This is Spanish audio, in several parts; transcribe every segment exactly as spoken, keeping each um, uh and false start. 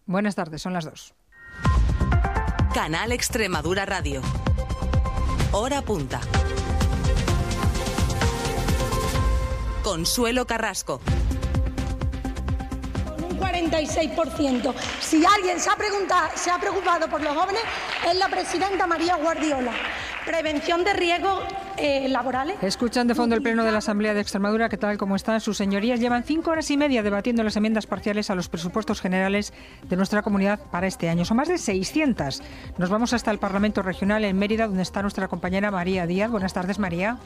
Buenas tardes, son las dos. Canal Extremadura Radio. Hora punta. Consuelo Carrasco. Con un cuarenta y seis por ciento. Si alguien se ha, preguntado, se ha preocupado por los jóvenes, es la presidenta María Guardiola. Prevención de riesgos eh, laborales. Escuchan de fondo el Pleno de la Asamblea de Extremadura. ¿Qué tal? ¿Cómo están sus señorías? Llevan cinco horas y media debatiendo las enmiendas parciales a los presupuestos generales de nuestra comunidad para este año. Son más de seiscientas. Nos vamos hasta el Parlamento Regional en Mérida, donde está nuestra compañera María Díaz. Buenas tardes, María.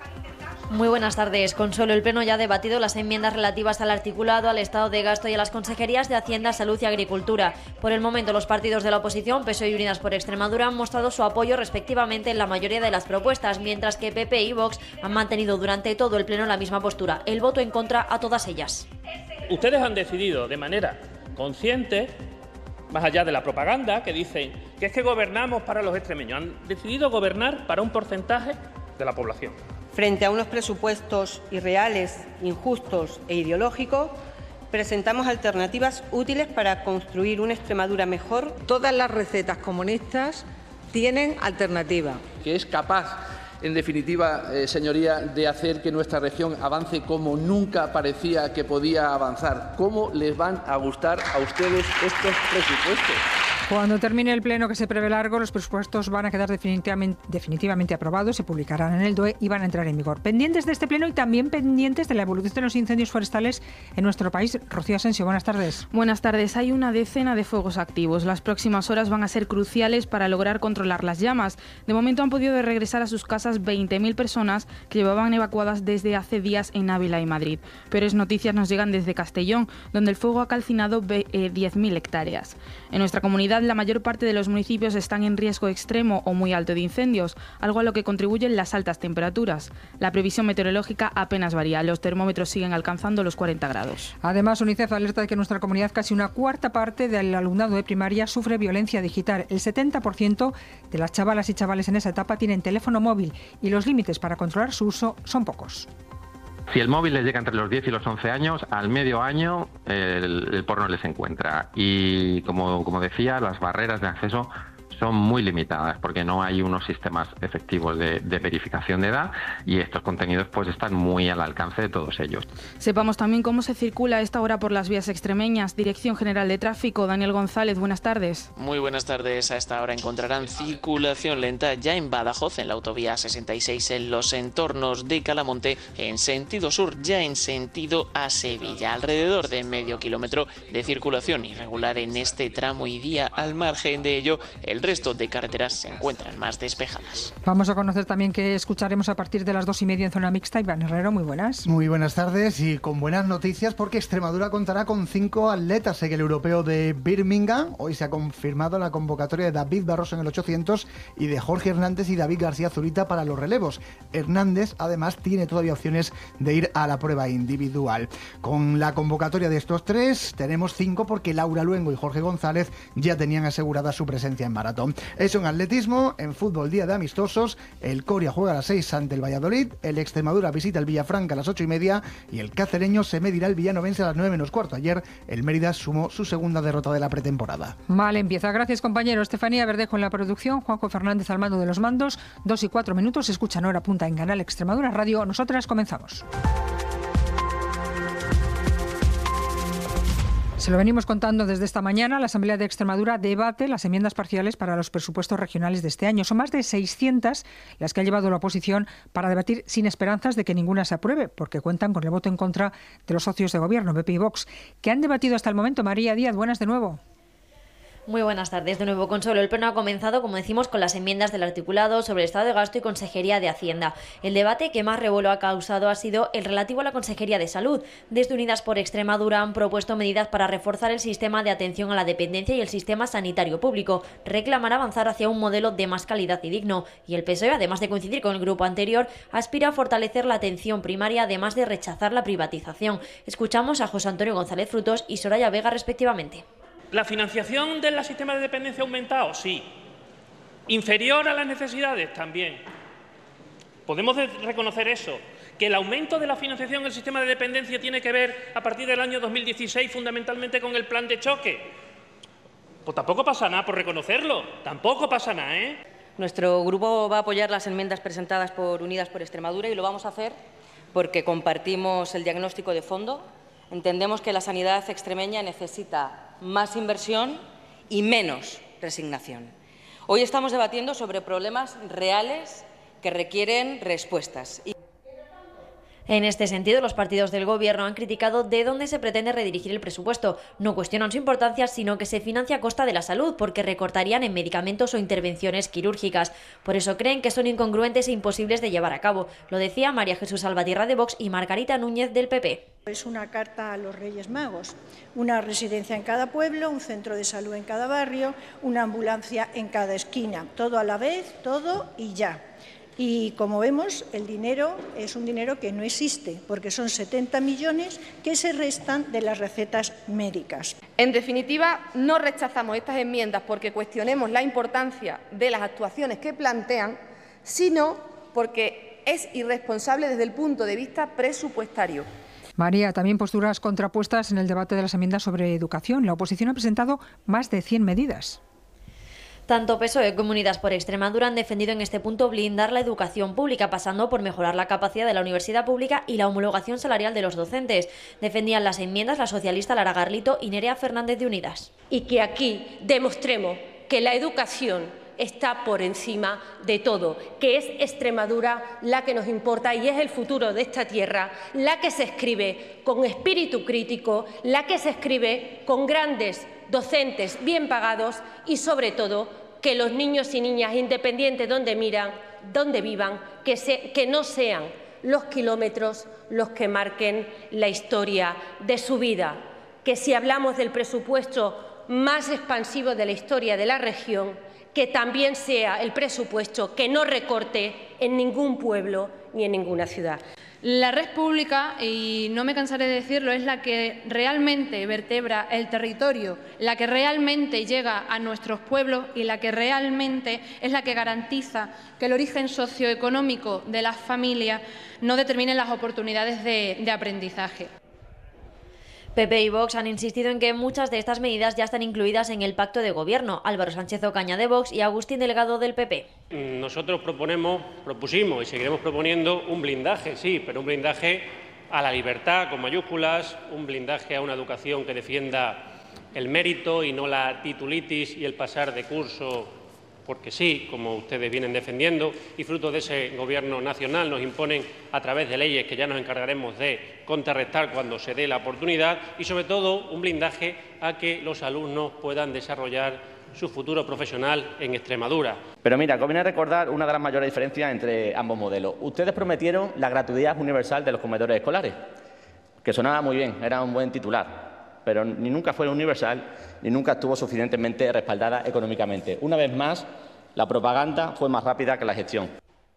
Muy buenas tardes. Consuelo, el Pleno ya ha debatido las enmiendas relativas al articulado, al estado de gasto y a las consejerías de Hacienda, Salud y Agricultura. Por el momento, los partidos de la oposición, P S O E y Unidas por Extremadura, han mostrado su apoyo respectivamente en la mayoría de las propuestas, mientras que P P y Vox han mantenido durante todo el Pleno la misma postura, el voto en contra a todas ellas. Ustedes han decidido de manera consciente, más allá de la propaganda que dicen que es que gobernamos para los extremeños, han decidido gobernar para un porcentaje de la población. Frente a unos presupuestos irreales, injustos e ideológicos, presentamos alternativas útiles para construir una Extremadura mejor. Todas las recetas comunistas tienen alternativa. Que es capaz, en definitiva, eh, señoría, de hacer que nuestra región avance como nunca parecía que podía avanzar. ¿Cómo les van a gustar a ustedes estos presupuestos? Cuando termine el pleno, que se prevé largo, los presupuestos van a quedar definitivamente, definitivamente aprobados, se publicarán en el D O E y van a entrar en vigor. Pendientes de este pleno y también pendientes de la evolución de los incendios forestales en nuestro país. Rocío Asensio, buenas tardes. Buenas tardes. Hay una decena de fuegos activos. Las próximas horas van a ser cruciales para lograr controlar las llamas. De momento han podido regresar a sus casas veinte mil personas que llevaban evacuadas desde hace días en Ávila y Madrid. Peores noticias nos llegan desde Castellón, donde el fuego ha calcinado diez mil hectáreas. En nuestra comunidad, la mayor parte de los municipios están en riesgo extremo o muy alto de incendios, algo a lo que contribuyen las altas temperaturas. La previsión meteorológica apenas varía, los termómetros siguen alcanzando los cuarenta grados. Además, UNICEF alerta de que en nuestra comunidad casi una cuarta parte del alumnado de primaria sufre violencia digital. El setenta por ciento de las chavalas y chavales en esa etapa tienen teléfono móvil y los límites para controlar su uso son pocos. Si el móvil les llega entre los diez y los once años, al medio año el, el porno les encuentra. Y como, como decía, las barreras de acceso son muy limitadas porque no hay unos sistemas efectivos de, de verificación de edad y estos contenidos pues están muy al alcance de todos ellos. Sepamos también cómo se circula a esta hora por las vías extremeñas. Dirección General de Tráfico, Daniel González, buenas tardes. Muy buenas tardes. A esta hora encontrarán circulación lenta ya en Badajoz, en la autovía sesenta y seis, en los entornos de Calamonte, en sentido sur, ya en sentido a Sevilla. Alrededor de medio kilómetro de circulación irregular en este tramo y día. Al margen de ello, el resto de carreteras se encuentran más despejadas. Vamos a conocer también que escucharemos a partir de las dos y media en zona mixta. Iván Herrero, muy buenas. Muy buenas tardes y con buenas noticias porque Extremadura contará con cinco atletas en el europeo de Birmingham. Hoy se ha confirmado la convocatoria de David Barroso en el ochocientos y de Jorge Hernández y David García Zurita para los relevos. Hernández además tiene todavía opciones de ir a la prueba individual. Con la convocatoria de estos tres tenemos cinco porque Laura Luengo y Jorge González ya tenían asegurada su presencia en maratón. Eso en atletismo. En fútbol, día de amistosos, el Coria juega a las seis ante el Valladolid, el Extremadura visita el Villafranca a las ocho y media y el cacereño se medirá el villanovense a las nueve menos cuarto. Ayer el Mérida sumó su segunda derrota de la pretemporada. Mal empieza. Gracias, compañero. Estefanía Verdejo en la producción, Juanjo Fernández al mando de los mandos. Dos y cuatro minutos, escuchan Hora Punta en Canal Extremadura Radio. Nosotras comenzamos. Se lo venimos contando desde esta mañana. La Asamblea de Extremadura debate las enmiendas parciales para los presupuestos regionales de este año. Son más de seiscientas las que ha llevado la oposición para debatir sin esperanzas de que ninguna se apruebe, porque cuentan con el voto en contra de los socios de gobierno, P P y Vox, que han debatido hasta el momento. María Díaz, buenas de nuevo. Muy buenas tardes. De nuevo, Consuelo. El Pleno ha comenzado, como decimos, con las enmiendas del articulado sobre el estado de gasto y Consejería de Hacienda. El debate que más revuelo ha causado ha sido el relativo a la Consejería de Salud. Desde Unidas por Extremadura han propuesto medidas para reforzar el sistema de atención a la dependencia y el sistema sanitario público. Reclaman avanzar hacia un modelo de más calidad y digno. Y el P S O E, además de coincidir con el grupo anterior, aspira a fortalecer la atención primaria, además de rechazar la privatización. Escuchamos a José Antonio González Frutos y Soraya Vega, respectivamente. ¿La financiación del sistema de dependencia ha aumentado? Sí. ¿Inferior a las necesidades? También. Podemos reconocer eso. ¿Que el aumento de la financiación del sistema de dependencia tiene que ver a partir del año dos mil dieciséis fundamentalmente con el plan de choque? Pues tampoco pasa nada por reconocerlo, tampoco pasa nada, ¿eh? Nuestro grupo va a apoyar las enmiendas presentadas por Unidas por Extremadura y lo vamos a hacer porque compartimos el diagnóstico de fondo. Entendemos que la sanidad extremeña necesita más inversión y menos resignación. Hoy estamos debatiendo sobre problemas reales que requieren respuestas. Y En este sentido, los partidos del Gobierno han criticado de dónde se pretende redirigir el presupuesto. No cuestionan su importancia, sino que se financia a costa de la salud, porque recortarían en medicamentos o intervenciones quirúrgicas. Por eso creen que son incongruentes e imposibles de llevar a cabo. Lo decía María Jesús Salvatierra de Vox y Margarita Núñez del P P. Es una carta a los Reyes Magos. Una residencia en cada pueblo, un centro de salud en cada barrio, una ambulancia en cada esquina. Todo a la vez, todo y ya. Y como vemos, el dinero es un dinero que no existe, porque son setenta millones que se restan de las recetas médicas. En definitiva, no rechazamos estas enmiendas porque cuestionemos la importancia de las actuaciones que plantean, sino porque es irresponsable desde el punto de vista presupuestario. María, también posturas contrapuestas en el debate de las enmiendas sobre educación. La oposición ha presentado más de cien medidas. Tanto P S O E como Unidas por Extremadura han defendido en este punto blindar la educación pública, pasando por mejorar la capacidad de la universidad pública y la homologación salarial de los docentes. Defendían las enmiendas la socialista Lara Garlito y Nerea Fernández de Unidas. Y que aquí demostremos que la educación está por encima de todo, que es Extremadura la que nos importa y es el futuro de esta tierra, la que se escribe con espíritu crítico, la que se escribe con grandes docentes bien pagados y, sobre todo, que los niños y niñas, independientes de donde miran, donde vivan, que, se, que no sean los kilómetros los que marquen la historia de su vida. Que si hablamos del presupuesto más expansivo de la historia de la región, que también sea el presupuesto que no recorte en ningún pueblo ni en ninguna ciudad. La red pública, y no me cansaré de decirlo, es la que realmente vertebra el territorio, la que realmente llega a nuestros pueblos y la que realmente es la que garantiza que el origen socioeconómico de las familias no determine las oportunidades de, de aprendizaje. P P y Vox han insistido en que muchas de estas medidas ya están incluidas en el pacto de gobierno. Álvaro Sánchez Ocaña de Vox y Agustín Delgado del P P. Nosotros proponemos, propusimos y seguiremos proponiendo un blindaje, sí, pero un blindaje a la libertad con mayúsculas, un blindaje a una educación que defienda el mérito y no la titulitis y el pasar de curso porque sí, como ustedes vienen defendiendo, y fruto de ese Gobierno nacional nos imponen a través de leyes que ya nos encargaremos de contrarrestar cuando se dé la oportunidad y, sobre todo, un blindaje a que los alumnos puedan desarrollar su futuro profesional en Extremadura. Pero mira, conviene recordar una de las mayores diferencias entre ambos modelos. Ustedes prometieron la gratuidad universal de los comedores escolares, que sonaba muy bien, era un buen titular, pero ni nunca fue universal ni nunca estuvo suficientemente respaldada económicamente. Una vez más, la propaganda fue más rápida que la gestión.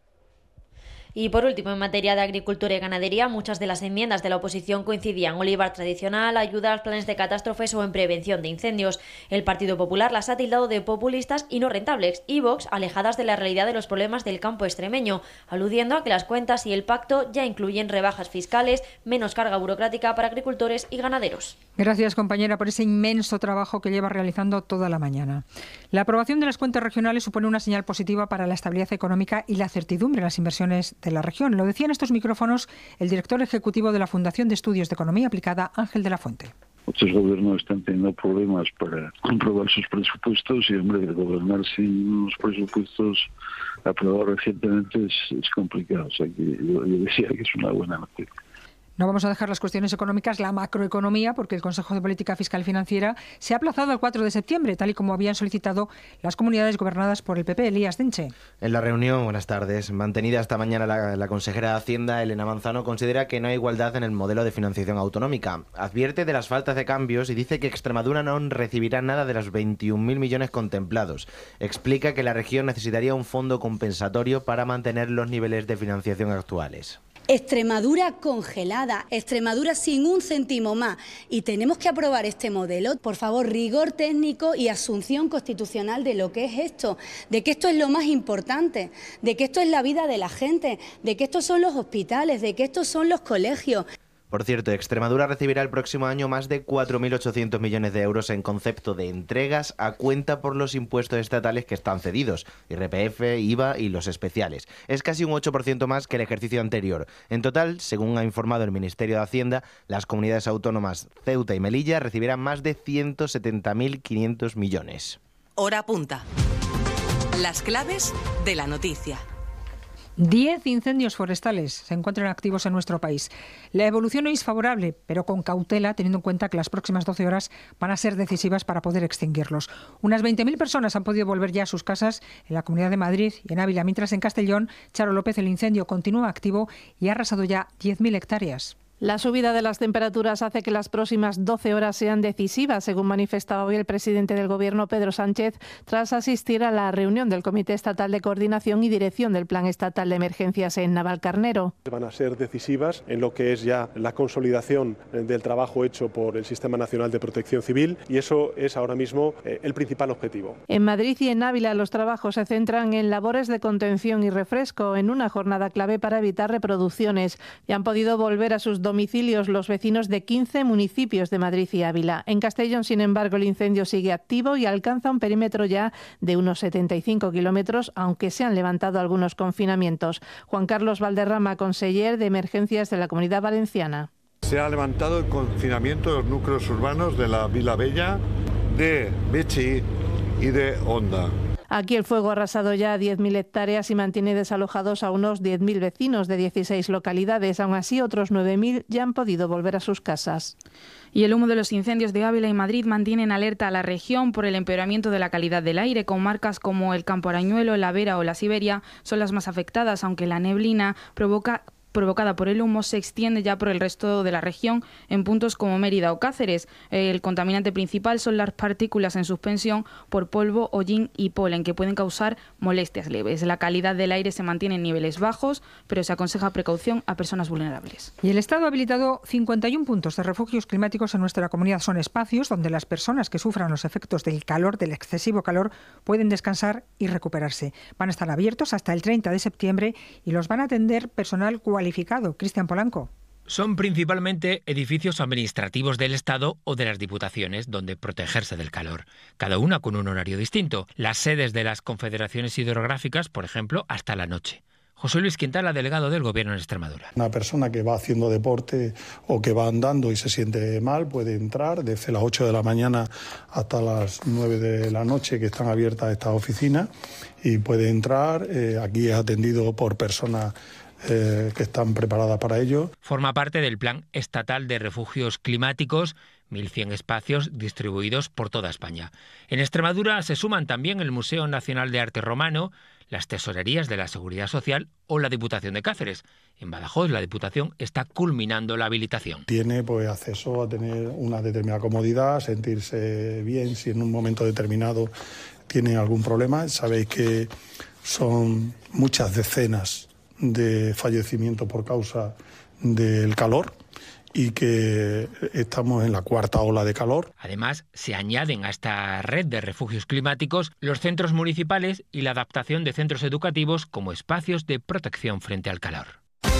Y por último, en materia de agricultura y ganadería, muchas de las enmiendas de la oposición coincidían: olivar tradicional, ayuda a los planes de catástrofes o en prevención de incendios. El Partido Popular las ha tildado de populistas y no rentables, y Vox alejadas de la realidad de los problemas del campo extremeño, aludiendo a que las cuentas y el pacto ya incluyen rebajas fiscales, menos carga burocrática para agricultores y ganaderos. Gracias, compañera, por ese inmenso trabajo que lleva realizando toda la mañana. La aprobación de las cuentas regionales supone una señal positiva para la estabilidad económica y la certidumbre en las inversiones de la región. Lo decía en estos micrófonos el director ejecutivo de la Fundación de Estudios de Economía Aplicada, Ángel de la Fuente. Muchos gobiernos están teniendo problemas para comprobar sus presupuestos y, hombre, gobernar sin unos presupuestos aprobados recientemente es, es complicado. O sea, que yo, yo decía que es una buena noticia. No vamos a dejar las cuestiones económicas, la macroeconomía, porque el Consejo de Política Fiscal y Financiera se ha aplazado al cuatro de septiembre, tal y como habían solicitado las comunidades gobernadas por el P P. Elías Denche. En la reunión, buenas tardes, mantenida esta mañana la, la consejera de Hacienda, Elena Manzano, considera que no hay igualdad en el modelo de financiación autonómica. Advierte de las faltas de cambios y dice que Extremadura no recibirá nada de los veintiún mil millones contemplados. Explica que la región necesitaría un fondo compensatorio para mantener los niveles de financiación actuales. Extremadura congelada, Extremadura sin un céntimo más. Y tenemos que aprobar este modelo. Por favor, rigor técnico y asunción constitucional de lo que es esto, de que esto es lo más importante, de que esto es la vida de la gente, de que estos son los hospitales, de que estos son los colegios. Por cierto, Extremadura recibirá el próximo año más de cuatro mil ochocientos millones de euros en concepto de entregas a cuenta por los impuestos estatales que están cedidos, I R P F, I V A y los especiales. Es casi un ocho por ciento más que el ejercicio anterior. En total, según ha informado el Ministerio de Hacienda, las comunidades autónomas Ceuta y Melilla recibirán más de ciento setenta mil quinientos millones. Hora punta. Las claves de la noticia. Diez incendios forestales se encuentran activos en nuestro país. La evolución hoy es favorable, pero con cautela, teniendo en cuenta que las próximas doce horas van a ser decisivas para poder extinguirlos. Unas veinte mil personas han podido volver ya a sus casas en la Comunidad de Madrid y en Ávila, mientras en Castellón, Charo López, el incendio continúa activo y ha arrasado ya diez mil hectáreas. La subida de las temperaturas hace que las próximas doce horas sean decisivas, según manifestaba hoy el presidente del Gobierno, Pedro Sánchez, tras asistir a la reunión del Comité Estatal de Coordinación y Dirección del Plan Estatal de Emergencias en Navalcarnero. Van a ser decisivas en lo que es ya la consolidación del trabajo hecho por el Sistema Nacional de Protección Civil, y eso es ahora mismo el principal objetivo. En Madrid y en Ávila los trabajos se centran en labores de contención y refresco, en una jornada clave para evitar reproducciones. Ya han podido volver a sus domicilios los vecinos de quince municipios de Madrid y Ávila. En Castellón, sin embargo, el incendio sigue activo y alcanza un perímetro ya de unos setenta y cinco kilómetros, aunque se han levantado algunos confinamientos. Juan Carlos Valderrama, conseller de Emergencias de la Comunidad Valenciana. Se ha levantado el confinamiento de los núcleos urbanos de la Vila Bella, de Bechi y de Honda. Aquí el fuego ha arrasado ya diez mil hectáreas y mantiene desalojados a unos diez mil vecinos de dieciséis localidades. Aún así, otros nueve mil ya han podido volver a sus casas. Y el humo de los incendios de Ávila y Madrid mantiene en alerta a la región por el empeoramiento de la calidad del aire. Comarcas como el Campo Arañuelo, la Vera o la Siberia son las más afectadas, aunque la neblina provoca provocada por el humo se extiende ya por el resto de la región en puntos como Mérida o Cáceres. El contaminante principal son las partículas en suspensión por polvo, hollín y polen, que pueden causar molestias leves. La calidad del aire se mantiene en niveles bajos, pero se aconseja precaución a personas vulnerables. Y el Estado ha habilitado cincuenta y un puntos de refugios climáticos en nuestra comunidad. Son espacios donde las personas que sufran los efectos del calor, del excesivo calor, pueden descansar y recuperarse. Van a estar abiertos hasta el treinta de septiembre y los van a atender personal cualificado. Cristian Polanco. Son principalmente edificios administrativos del Estado o de las Diputaciones, donde protegerse del calor, cada una con un horario distinto. Las sedes de las confederaciones hidrográficas, por ejemplo, hasta la noche. José Luis Quintana, delegado del Gobierno en Extremadura. Una persona que va haciendo deporte o que va andando y se siente mal puede entrar desde las ocho de la mañana hasta las nueve de la noche, que están abiertas estas oficinas, y puede entrar. Eh, aquí es atendido por personas Eh, que están preparadas para ello. Forma parte del Plan Estatal de Refugios Climáticos, mil cien espacios distribuidos por toda España. En Extremadura se suman también el Museo Nacional de Arte Romano, las tesorerías de la Seguridad Social o la Diputación de Cáceres. En Badajoz, la Diputación está culminando la habilitación. Tiene pues acceso a tener una determinada comodidad, sentirse bien si en un momento determinado tienen algún problema. Sabéis que son muchas decenas de fallecimiento por causa del calor y que estamos en la cuarta ola de calor. Además, se añaden a esta red de refugios climáticos los centros municipales y la adaptación de centros educativos como espacios de protección frente al calor.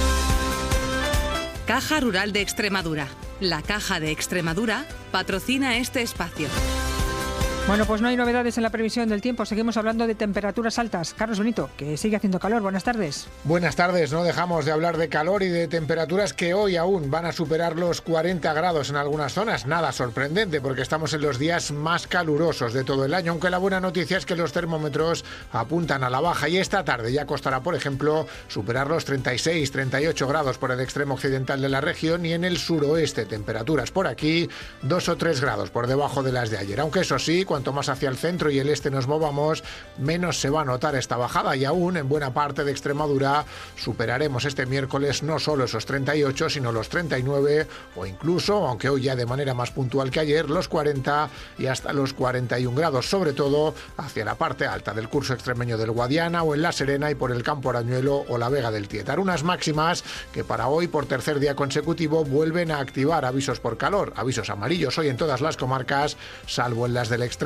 Caja Rural de Extremadura. La Caja de Extremadura patrocina este espacio. Bueno, pues no hay novedades en la previsión del tiempo. Seguimos hablando de temperaturas altas. Carlos Benito, que sigue haciendo calor. Buenas tardes. Buenas tardes. No dejamos de hablar de calor y de temperaturas que hoy aún van a superar los cuarenta grados en algunas zonas. Nada sorprendente, porque estamos en los días más calurosos de todo el año, aunque la buena noticia es que los termómetros apuntan a la baja y esta tarde ya costará, por ejemplo, superar los treinta y seis, treinta y ocho grados por el extremo occidental de la región, y en el suroeste temperaturas por aquí dos o tres grados por debajo de las de ayer. Aunque eso sí, cuanto más hacia el centro y el este nos movamos, menos se va a notar esta bajada, y aún en buena parte de Extremadura superaremos este miércoles no solo esos treinta y ocho, sino los treinta y nueve, o incluso, aunque hoy ya de manera más puntual que ayer, los cuarenta y hasta los cuarenta y un grados, sobre todo hacia la parte alta del curso extremeño del Guadiana o en La Serena y por el Campo Arañuelo o la Vega del Tietar. Unas máximas que para hoy, por tercer día consecutivo, vuelven a activar avisos por calor, avisos amarillos hoy en todas las comarcas, salvo en las del extremo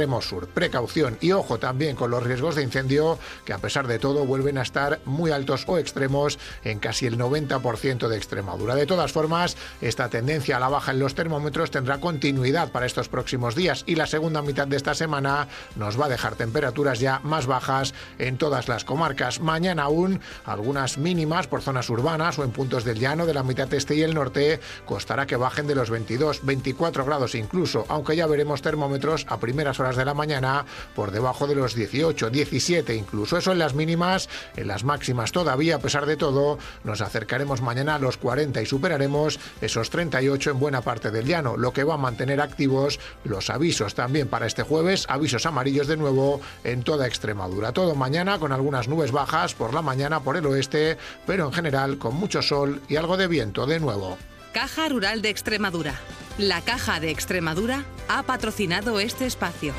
extremo sur. Precaución y ojo también con los riesgos de incendio, que a pesar de todo vuelven a estar muy altos o extremos en casi el noventa por ciento de Extremadura. De todas formas, esta tendencia a la baja en los termómetros tendrá continuidad para estos próximos días y la segunda mitad de esta semana nos va a dejar temperaturas ya más bajas en todas las comarcas. Mañana aún algunas mínimas por zonas urbanas o en puntos del llano de la mitad este y el norte costará que bajen de los veintidós, veinticuatro grados incluso, aunque ya veremos termómetros a primeras horas de la mañana por debajo de los dieciocho, diecisiete incluso. Eso en las mínimas. En las máximas todavía, a pesar de todo, nos acercaremos mañana a los cuarenta y superaremos esos treinta y ocho en buena parte del llano, lo que va a mantener activos los avisos también para este jueves, avisos amarillos de nuevo en toda Extremadura. Todo mañana con algunas nubes bajas por la mañana por el oeste, pero en general con mucho sol y algo de viento de nuevo. Caja Rural de Extremadura. La Caja de Extremadura ha patrocinado este espacio.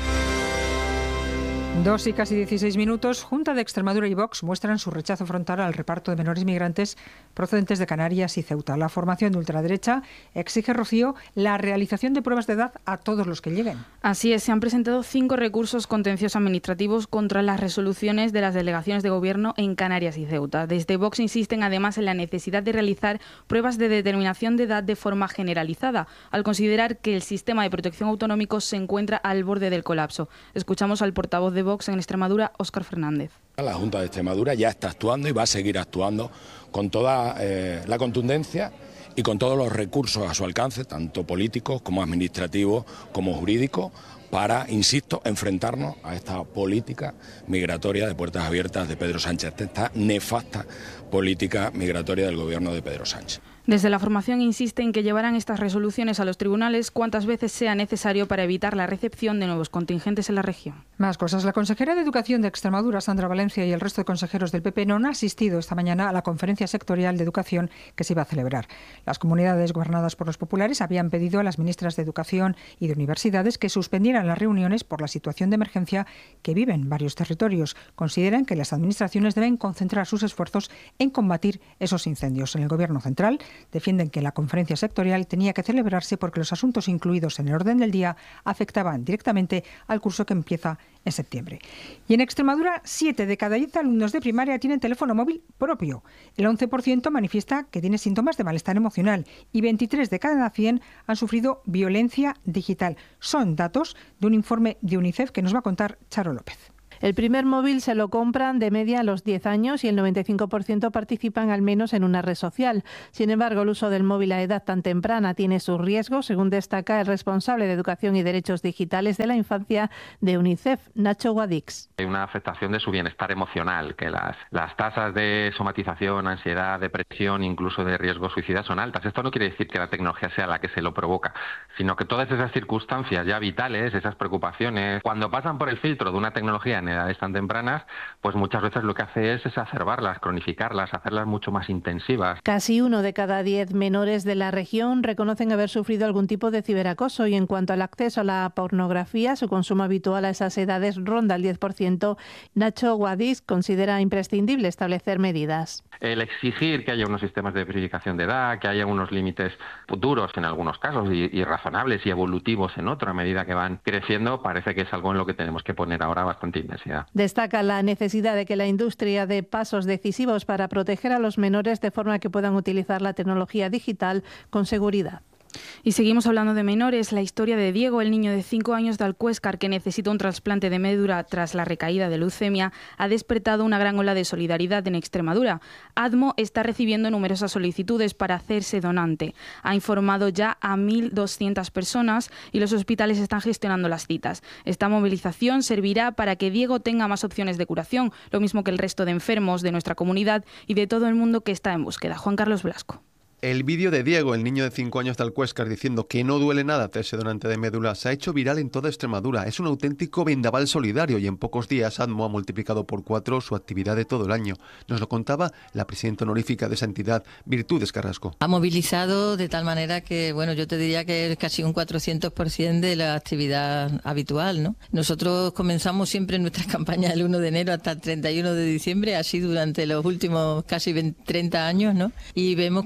Dos y casi dieciséis minutos. Junta de Extremadura y Vox muestran su rechazo frontal al reparto de menores migrantes procedentes de Canarias y Ceuta. La formación de ultraderecha exige, Rocío, la realización de pruebas de edad a todos los que lleguen. Así es, se han presentado cinco recursos contenciosos administrativos contra las resoluciones de las delegaciones de gobierno en Canarias y Ceuta. Desde Vox insisten además en la necesidad de realizar pruebas de determinación de edad de forma generalizada, al considerar que el sistema de protección autonómico se encuentra al borde del colapso. Escuchamos al portavoz de Vox en Extremadura, Óscar Fernández. La Junta de Extremadura ya está actuando y va a seguir actuando con toda eh, la contundencia y con todos los recursos a su alcance, tanto políticos como administrativos como jurídicos, para, insisto, enfrentarnos a esta política migratoria de puertas abiertas de Pedro Sánchez, esta nefasta política migratoria del gobierno de Pedro Sánchez. Desde la formación insisten en que llevarán estas resoluciones a los tribunales cuantas veces sea necesario para evitar la recepción de nuevos contingentes en la región. Más cosas. La consejera de Educación de Extremadura, Sandra Valencia, y el resto de consejeros del P P no han asistido esta mañana a la conferencia sectorial de educación que se iba a celebrar. Las comunidades gobernadas por los populares habían pedido a las ministras de Educación y de Universidades que suspendieran las reuniones por la situación de emergencia que viven varios territorios. Consideran que las administraciones deben concentrar sus esfuerzos en combatir esos incendios. En el Gobierno central defienden que la conferencia sectorial tenía que celebrarse porque los asuntos incluidos en el orden del día afectaban directamente al curso que empieza en septiembre. Y en Extremadura, siete de cada diez alumnos de primaria tienen teléfono móvil propio. El once por ciento manifiesta que tiene síntomas de malestar emocional y veintitrés de cada cien han sufrido violencia digital. Son datos de un informe de UNICEF que nos va a contar Charo López. El primer móvil se lo compran de media a los diez años y el noventa y cinco por ciento participan al menos en una red social. Sin embargo, el uso del móvil a edad tan temprana tiene sus riesgos, según destaca el responsable de Educación y Derechos Digitales de la Infancia de UNICEF, Nacho Guadix. Hay una afectación de su bienestar emocional, que las, las tasas de somatización, ansiedad, depresión, incluso de riesgo suicida son altas. Esto no quiere decir que la tecnología sea la que se lo provoca, sino que todas esas circunstancias ya vitales, esas preocupaciones, cuando pasan por el filtro de una tecnología en edades tan tempranas, pues muchas veces lo que hace es exacerbarlas, cronificarlas, hacerlas mucho más intensivas. Casi uno de cada diez menores de la región reconocen haber sufrido algún tipo de ciberacoso y en cuanto al acceso a la pornografía, su consumo habitual a esas edades ronda el diez por ciento. Nacho Guadix considera imprescindible establecer medidas. El exigir que haya unos sistemas de verificación de edad, que haya unos límites duros en algunos casos y, y razonables y evolutivos en otra, a medida que van creciendo, parece que es algo en lo que tenemos que poner ahora bastante intensidad. Destaca la necesidad de que la industria dé pasos decisivos para proteger a los menores de forma que puedan utilizar la tecnología digital con seguridad. Y seguimos hablando de menores. La historia de Diego, el niño de cinco años de Alcuéscar que necesita un trasplante de médula tras la recaída de leucemia, ha despertado una gran ola de solidaridad en Extremadura. ADMO está recibiendo numerosas solicitudes para hacerse donante. Ha informado ya a mil doscientas personas y los hospitales están gestionando las citas. Esta movilización servirá para que Diego tenga más opciones de curación, lo mismo que el resto de enfermos de nuestra comunidad y de todo el mundo que está en búsqueda. Juan Carlos Blasco. El vídeo de Diego, el niño de cinco años de Alcuéscar, diciendo que no duele nada hacerse donante de médula, se ha hecho viral en toda Extremadura. Es un auténtico vendaval solidario y en pocos días ADMO ha multiplicado por cuatro su actividad de todo el año. Nos lo contaba la presidenta honorífica de esa entidad, Virtudes Carrasco. Ha movilizado de tal manera que, bueno, yo te diría que es casi un cuatrocientos por ciento de la actividad habitual, ¿no? Nosotros comenzamos siempre nuestras campañas el uno de enero hasta el treinta y uno de diciembre, así durante los últimos casi veinte, treinta años, ¿no? Y vemos cómo la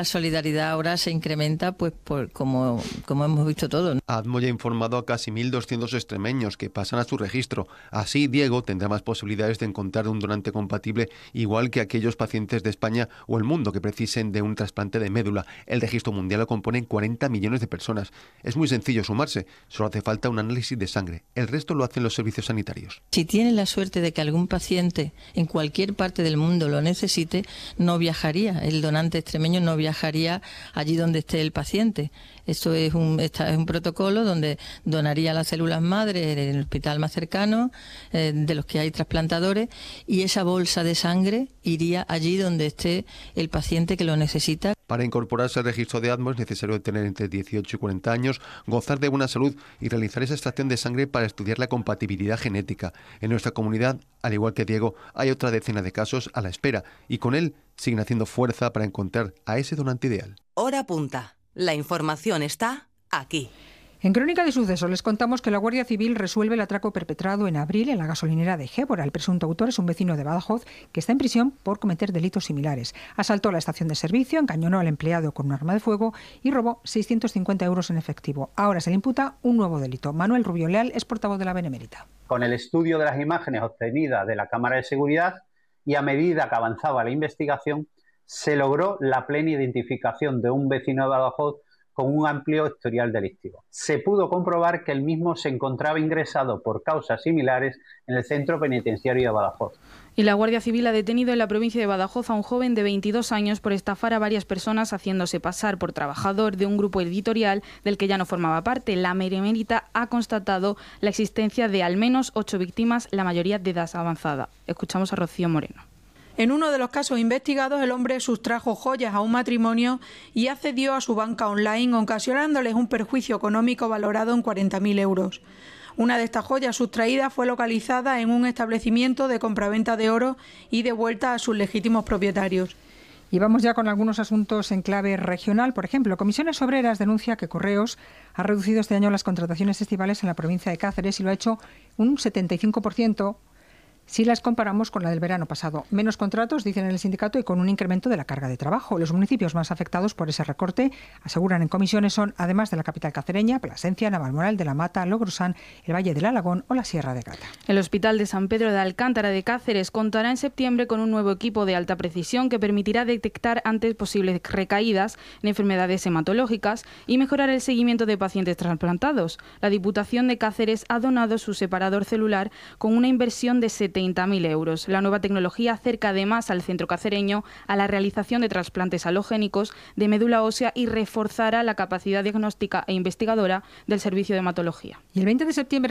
la solidaridad ahora se incrementa, pues por, como, como hemos visto todo, ¿no? ADMO ya ha informado a casi mil doscientos extremeños que pasan a su registro. Así, Diego tendrá más posibilidades de encontrar un donante compatible, igual que aquellos pacientes de España o el mundo que precisen de un trasplante de médula. El registro mundial lo componen cuarenta millones de personas. Es muy sencillo sumarse, solo hace falta un análisis de sangre. El resto lo hacen los servicios sanitarios. Si tiene la suerte de que algún paciente en cualquier parte del mundo lo necesite, no viajaría. El donante extremeño no viajaría allí donde esté el paciente. Esto es un, esta es un protocolo donde donaría las células madre en el hospital más cercano, eh, de los que hay trasplantadores, y esa bolsa de sangre iría allí donde esté el paciente que lo necesita. Para incorporarse al registro de ADMO es necesario tener entre dieciocho y cuarenta años, gozar de buena salud y realizar esa extracción de sangre para estudiar la compatibilidad genética. En nuestra comunidad, al igual que Diego, hay otra decena de casos a la espera y con él siguen haciendo fuerza para encontrar a ese donante ideal. Hora punta. La información está aquí. En Crónica de Sucesos les contamos que la Guardia Civil resuelve el atraco perpetrado en abril en la gasolinera de Gébora. El presunto autor es un vecino de Badajoz que está en prisión por cometer delitos similares. Asaltó la estación de servicio, encañonó al empleado con un arma de fuego y robó seiscientos cincuenta euros en efectivo. Ahora se le imputa un nuevo delito. Manuel Rubio Leal es portavoz de la Benemérita. Con el estudio de las imágenes obtenidas de la cámara de seguridad y a medida que avanzaba la investigación, se logró la plena identificación de un vecino de Badajoz con un amplio historial delictivo. Se pudo comprobar que el mismo se encontraba ingresado por causas similares en el centro penitenciario de Badajoz. Y la Guardia Civil ha detenido en la provincia de Badajoz a un joven de veintidós años por estafar a varias personas haciéndose pasar por trabajador de un grupo editorial del que ya no formaba parte. La Benemérita ha constatado la existencia de al menos ocho víctimas, la mayoría de edad avanzada. Escuchamos a Rocío Moreno. En uno de los casos investigados, el hombre sustrajo joyas a un matrimonio y accedió a su banca online, ocasionándoles un perjuicio económico valorado en cuarenta mil euros. Una de estas joyas sustraídas fue localizada en un establecimiento de compraventa de oro y devuelta a sus legítimos propietarios. Y vamos ya con algunos asuntos en clave regional. Por ejemplo, Comisiones Obreras denuncia que Correos ha reducido este año las contrataciones estivales en la provincia de Cáceres y lo ha hecho un setenta y cinco por ciento. Si las comparamos con la del verano pasado. Menos contratos, dicen en el sindicato, y con un incremento de la carga de trabajo. Los municipios más afectados por ese recorte, aseguran en comisiones, son, además de la capital cacereña, Plasencia, Navalmoral de la Mata, Logrosán, el Valle del Alagón o la Sierra de Gata. El Hospital de San Pedro de Alcántara de Cáceres contará en septiembre con un nuevo equipo de alta precisión que permitirá detectar antes posibles recaídas en enfermedades hematológicas y mejorar el seguimiento de pacientes trasplantados. La Diputación de Cáceres ha donado su separador celular con una inversión de setenta mil euros. La nueva tecnología acerca además al centro cacereño a la realización de trasplantes halogénicos de médula ósea y reforzará la capacidad diagnóstica e investigadora del servicio de hematología. Y el veinte de septiembre